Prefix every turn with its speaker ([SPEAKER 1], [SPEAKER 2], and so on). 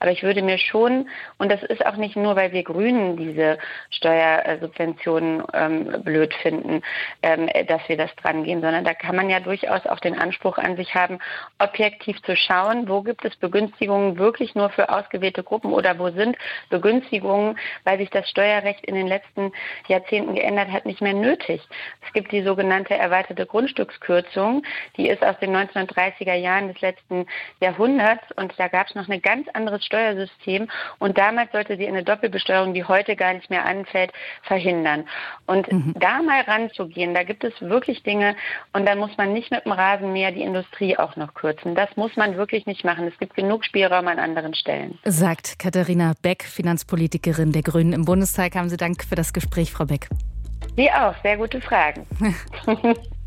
[SPEAKER 1] Aber ich würde mir schon, und das ist auch nicht nur, weil wir Grünen diese Steuersubventionen blöd finden, dass wir das dran gehen, sondern da kann man ja durchaus auch den Anspruch an sich haben, objektiv zu schauen, wo gibt es Begünstigungen wirklich nur für ausgewählte Gruppen oder wo sind Begünstigungen, weil sich das Steuerrecht in den letzten Jahrzehnten geändert hat, nicht mehr nötig. Es gibt die sogenannte erweiterte Grundstückskürzung, die ist aus den 1930er Jahren des letzten Jahrhunderts und da gab es noch ein ganz anderes Steuersystem und damals sollte sie eine Doppelbesteuerung, die heute gar nicht mehr anfällt, verhindern. Und da mal ranzugehen, da gibt es wirklich Dinge und dann muss man nicht mit dem Rasenmäher die Industrie auch noch kürzen. Das muss man wirklich nicht machen. Es gibt genug Spielraum an anderen Stellen.
[SPEAKER 2] Sagt Katharina Beck, Finanzpolitikerin der Grünen im Bundestag. Haben Sie Dank für das Gespräch, Frau Beck.
[SPEAKER 1] Sie auch. Sehr gute Fragen.